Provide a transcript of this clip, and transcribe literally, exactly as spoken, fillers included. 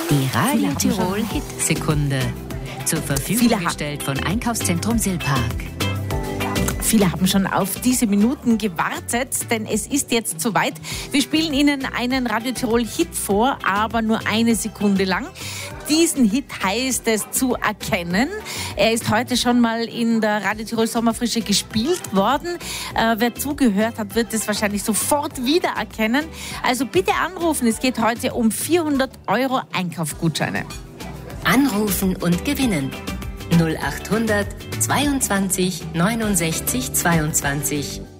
Die Radio Tirol Hit-Sekunde. Zur Verfügung gestellt von Einkaufszentrum Silpark. Viele haben schon auf diese Minuten gewartet, denn es ist jetzt soweit. Wir spielen Ihnen einen Radio Tirol Hit vor, aber nur eine Sekunde lang. Diesen Hit heißt es zu erkennen. Er ist heute schon mal in der Radio Tirol Sommerfrische gespielt worden. Äh, wer zugehört hat, wird es wahrscheinlich sofort wiedererkennen. Also bitte anrufen. Es geht heute um vierhundert Euro Einkaufsgutscheine. Anrufen und gewinnen. null achthundert zweiundzwanzig neunundsechzig zweiundzwanzig.